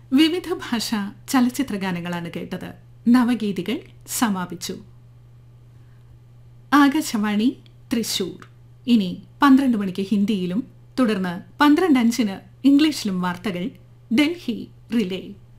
വിവിധ ഭാഷാ ചലച്ചിത്ര ഗാനങ്ങളാണ് കേട്ടത്. നവഗീതികൾ സമാപിച്ചു. ആകാശവാണി തൃശൂർ. ഇനി 12 മണിക്ക് ഹിന്ദിയിലും തുടർന്ന് 12:05 ഇംഗ്ലീഷിലും വാർത്തകൾ ഡൽഹി റിലേ.